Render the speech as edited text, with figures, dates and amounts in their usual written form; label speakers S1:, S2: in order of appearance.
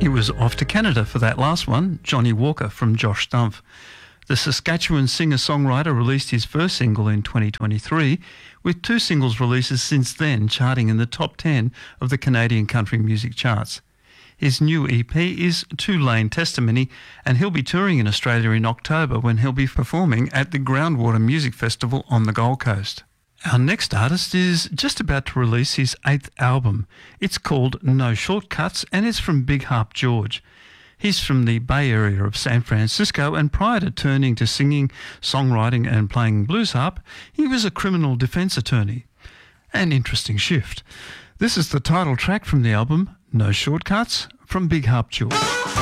S1: He was off to Canada for that last one, Johnny Walker from Josh Stumpf. The Saskatchewan singer-songwriter released his first single in 2023, with 2 singles releases since then charting in the top 10 of the Canadian country music charts. His new EP is Two Lane Testimony, and he'll be touring in Australia in October when he'll be performing at the Groundwater Music Festival on the Gold Coast. Our next artist is just about to release his 8th album. It's called No Shortcuts and it's from Big Harp George. He's from the Bay Area of San Francisco, and prior to turning to singing, songwriting and playing blues harp, he was a criminal defence attorney. An interesting shift. This is the title track from the album, No Shortcuts, from Big Harp George.